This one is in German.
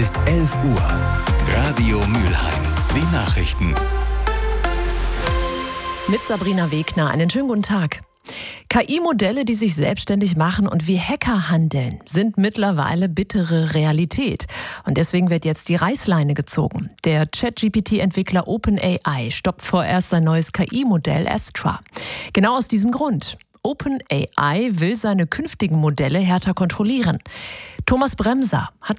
Ist 11 Uhr. Radio Mülheim. Die Nachrichten. Mit Sabrina Wegner. Einen schönen guten Tag. KI-Modelle, die sich selbstständig machen und wie Hacker handeln, sind mittlerweile bittere Realität. Und deswegen wird jetzt die Reißleine gezogen. Der ChatGPT-Entwickler OpenAI stoppt vorerst sein neues KI-Modell Astra. Genau aus diesem Grund. OpenAI will seine künftigen Modelle härter kontrollieren. Thomas Bremser hat